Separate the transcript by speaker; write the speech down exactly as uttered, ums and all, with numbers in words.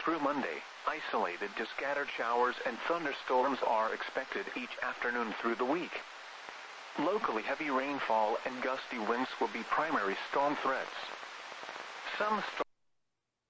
Speaker 1: through Monday, isolated to scattered showers and thunderstorms are expected each afternoon through the week. Locally heavy rainfall and gusty winds will be primary storm threats. Some storms